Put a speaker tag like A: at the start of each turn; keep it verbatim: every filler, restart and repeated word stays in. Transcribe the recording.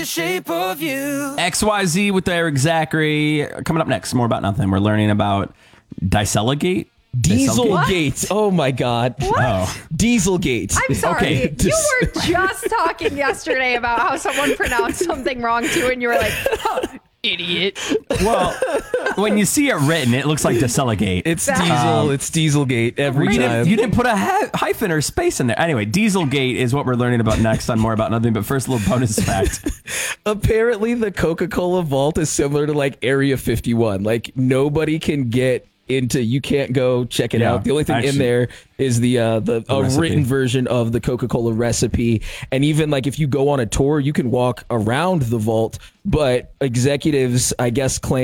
A: Shape of you.
B: X Y Z with Eric Zachary. Coming up next, more about nothing. We're learning about Dieselgate.
C: Dieselgate. Oh my God.
B: Oh.
C: Dieselgate.
D: I'm sorry.
B: Okay.
D: You were just talking yesterday about how someone pronounced something wrong too, and you were like, oh, idiot.
B: Well, when you see it written, it looks like Dieselgate.
C: It's
D: That-
C: Diesel.
B: Um,
C: it's Dieselgate every
B: you,
C: time.
B: didn't, you didn't put a hy- hyphen or space in there. Anyway, Dieselgate is what we're learning about next on More About Nothing. But first, a little bonus fact.
C: Apparently, the Coca-Cola vault is similar to like Area fifty-one. Like nobody can get into. You can't go check it
B: Yeah,
C: out. The only thing
B: actually-
C: in there is the uh, the,
B: The
C: a
B: recipe.
C: written version of the Coca-Cola recipe. And even like if you go on a tour, you can walk around the vault. But executives, I guess, claim.